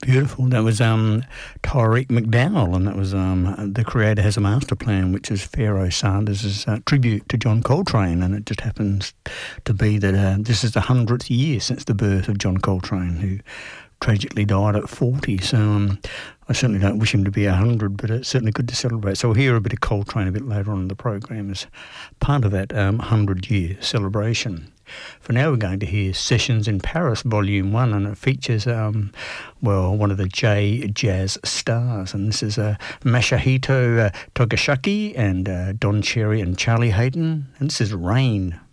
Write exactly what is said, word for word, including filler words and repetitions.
Beautiful. That was um, Tyreek McDowell, and that was um, the creator has a master plan, which is Pharaoh Sanders' uh, tribute to John Coltrane, and it just happens to be that uh, this is the hundredth year since the birth of John Coltrane, who tragically died at forty. So um, I certainly don't wish him to be one hundred, but it's certainly good to celebrate. So we'll hear a bit of Coltrane a bit later on in the program as part of that um, hundred-year celebration. For now, we're going to hear Sessions in Paris, Volume one, and it features, um, well, one of the J Jazz stars, and this is uh, Masahito uh, Togasaki and uh, Don Cherry and Charlie Hayden, and this is Rain.